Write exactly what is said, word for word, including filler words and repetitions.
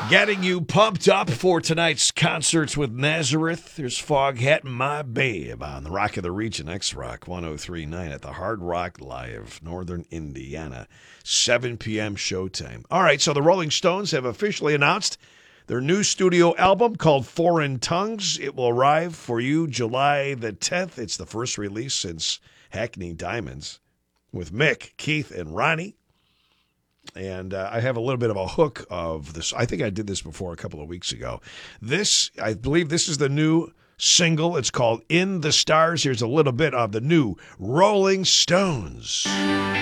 Getting you pumped up for tonight's concerts with Nazareth. There's Foghat and My Babe on the Rock of the Region, X-Rock one oh three point nine at the Hard Rock Live, Northern Indiana, seven p.m. showtime. All right, so the Rolling Stones have officially announced their new studio album called Foreign Tongues. It will arrive for you July the tenth. It's the first release since Hackney Diamonds with Mick, Keith, and Ronnie. And uh, I have a little bit of a hook of this. I think I did this before a couple of weeks ago. This, I believe this is the new single. It's called In the Stars. Here's a little bit of the new Rolling Stones.